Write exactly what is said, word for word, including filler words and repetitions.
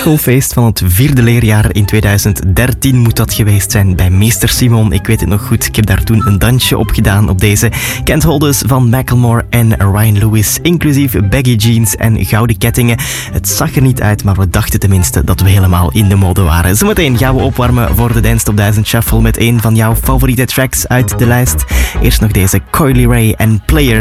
schoolfeest van het vierde leerjaar in tweeduizend dertien moet dat geweest zijn bij meester Simon. Ik weet het nog goed, ik heb daar toen een dansje op gedaan op deze Can't Hold Us van Macklemore en Ryan Lewis, inclusief baggy jeans en gouden kettingen. Het zag er niet uit, maar we dachten tenminste dat we helemaal in de mode waren. Zometeen gaan we opwarmen voor de Dance Top duizend Shuffle met een van jouw favoriete tracks uit de lijst. Eerst nog deze Coily Ray en Players.